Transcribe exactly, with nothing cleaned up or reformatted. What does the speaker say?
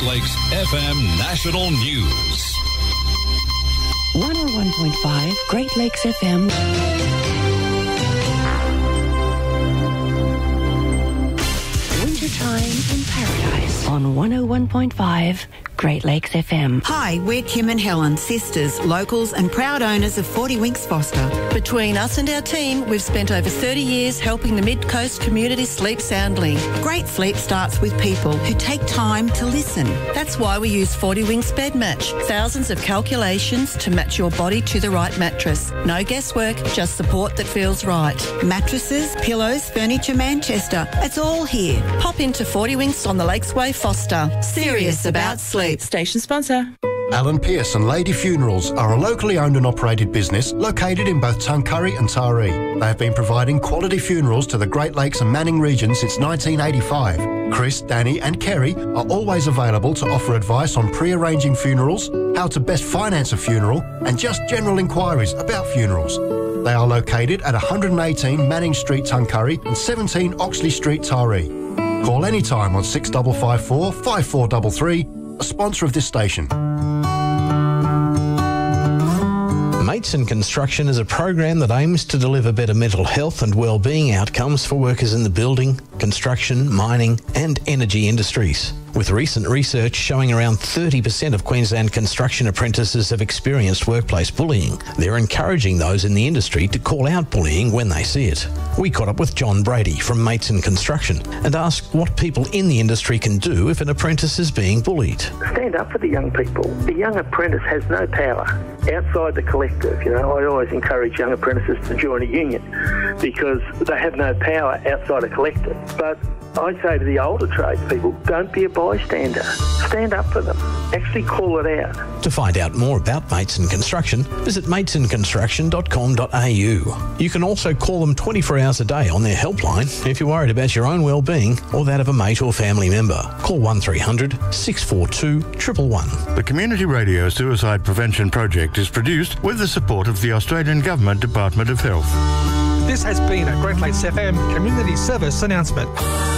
Lakes F M National News. one oh one point five Great Lakes F M. Wintertime in Paradise on one oh one point five Great Lakes F M. Hi, we're Kim and Helen, sisters, locals and proud owners of forty Winks Foster. Between us and our team, we've spent over thirty years helping the Mid-Coast community sleep soundly. Great sleep starts with people who take time to listen. That's why we use forty Winks Bed Match. Thousands of calculations to match your body to the right mattress. No guesswork, just support that feels right. Mattresses, pillows, furniture, Manchester. It's all here. Pop into forty Winks on the Lakesway Foster. Serious about sleep. Station sponsor. Alan Pearce and Lady Funerals are a locally owned and operated business located in both Tuncurry and Taree. They have been providing quality funerals to the Great Lakes and Manning region since nineteen eighty-five. Chris, Danny and Kerry are always available to offer advice on pre-arranging funerals, how to best finance a funeral and just general inquiries about funerals. They are located at one eighteen Manning Street, Tuncurry and seventeen Oxley Street, Taree. Call anytime on six five five four, five four three three, a sponsor of this station. Mateson Construction is a program that aims to deliver better mental health and well-being outcomes for workers in the building, construction, mining and energy industries. With recent research showing around thirty percent of Queensland construction apprentices have experienced workplace bullying, they're encouraging those in the industry to call out bullying when they see it. We caught up with John Brady from Mateson Construction and asked what people in the industry can do if an apprentice is being bullied. Stand up for the young people. The young apprentice has no power outside the collective. You know, I always encourage young apprentices to join a union because they have no power outside a collective. But I say to the older tradespeople, don't be a bystander. Stand up for them. Actually call it out. To find out more about Mateson Construction, visit mateson construction dot com dot a u. You can also call them twenty-four hours a day on their helpline if you're worried about your own well-being or that of a mate or family member. Call one three hundred, six four two, one one one. The Community Radio Suicide Prevention Project is produced with the support of the Australian Government Department of Health. This has been a Great Lakes F M Community Service announcement.